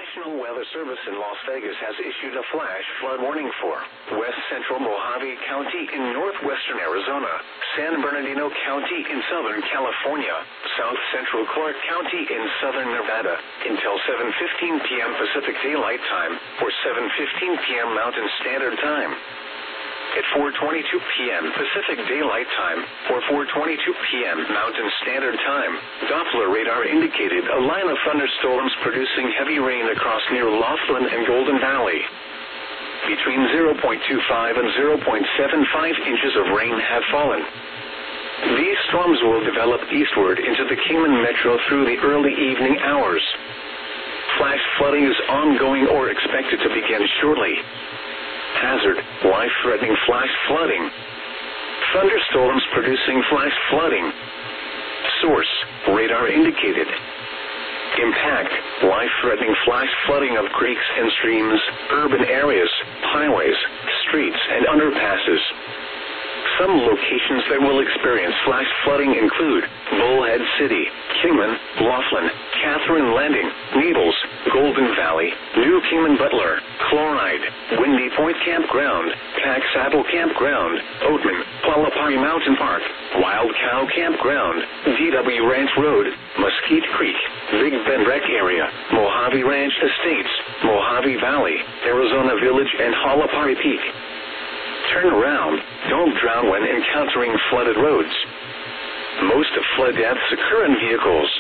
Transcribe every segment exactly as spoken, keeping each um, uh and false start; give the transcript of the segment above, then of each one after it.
National Weather Service in Las Vegas has issued a flash flood warning for west central Mojave County in northwestern Arizona, San Bernardino County in southern California, south central Clark County in southern Nevada until seven fifteen p.m. Pacific Daylight Time or seven fifteen p.m. Mountain Standard Time. At four twenty-two p.m. Pacific Daylight Time or four twenty-two p.m. Mountain Standard Time, Doppler radar indicated a line of thunderstorms producing heavy rain across near Laughlin and Golden Valley. Between zero point two five and zero point seven five inches of rain have fallen. These storms will develop eastward into the Kingman Metro through the early evening hours. Flash flooding is ongoing or expected to begin shortly. Hazard, life-threatening flash flooding. Thunderstorms producing flash flooding. Source, radar indicated. Impact, life-threatening flash flooding of creeks and streams, urban areas, highways, streets, and underpasses. Some locations that will experience flash flooding include Bullhead City, Kingman, Laughlin, Catherine Landing, Needles, Golden Valley, New Kingman Butler, Chloride, Windy Point Campground, Pack Saddle Campground, Oatman, Hualapai Mountain Park, Wild Cow Campground, D W Ranch Road, Mesquite Creek, Big Bend Rec Area, Mojave Ranch Estates, Mojave Valley, Arizona Village, and Hualapai Peak. Turn around. Don't drown when encountering flooded roads. Most of flood deaths occur in vehicles.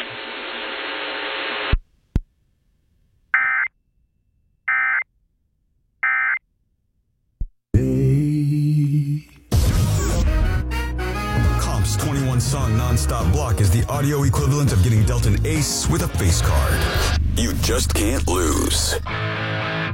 Comp's twenty-one song non-stop block is the audio equivalent of getting dealt an ace with a face card. You just can't lose.